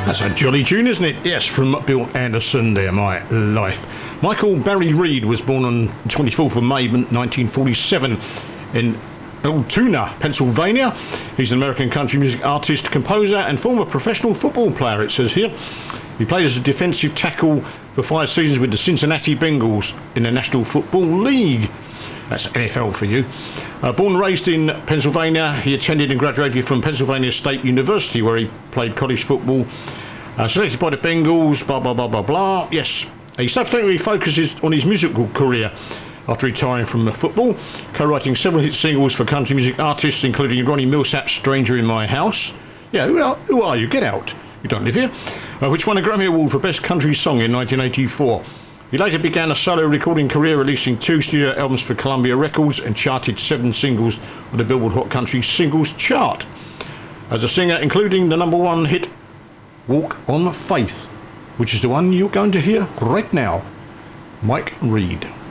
That's a jolly tune, isn't it? Yes, from Bill Anderson there, My Life. Michael Barry Reed was born on 24th of May 1947 in Altoona, Pennsylvania. He's an American country music artist, composer and former professional football player, it says here. He played as a defensive tackle for 5 seasons with the Cincinnati Bengals in the National Football League. That's NFL for you. Born and raised in Pennsylvania, he attended and graduated from Pennsylvania State University, where he played college football. Selected by the Bengals, blah, blah, blah, blah, blah. Yes, he subsequently focuses on his musical career after retiring from football, co-writing several hit singles for country music artists, including Ronnie Millsap's Stranger in My House. Yeah, who are you? Get out. You don't live here. Which won a Grammy Award for Best Country Song in 1984. He later began a solo recording career, releasing 2 studio albums for Columbia Records and charted 7 singles on the Billboard Hot Country Singles Chart. As a singer, including the #1 hit, Walk on Faith, which is the one you're going to hear right now. Mike Reed.